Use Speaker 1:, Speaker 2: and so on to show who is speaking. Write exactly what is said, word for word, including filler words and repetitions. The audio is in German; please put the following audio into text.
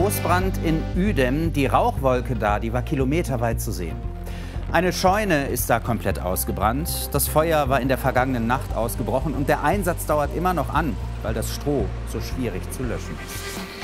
Speaker 1: Großbrand in Uedem. Die Rauchwolke da, die war kilometerweit zu sehen. Eine Scheune ist da komplett ausgebrannt. Das Feuer war in der vergangenen Nacht ausgebrochen und der Einsatz dauert immer noch an, weil das Stroh so schwierig zu löschen ist.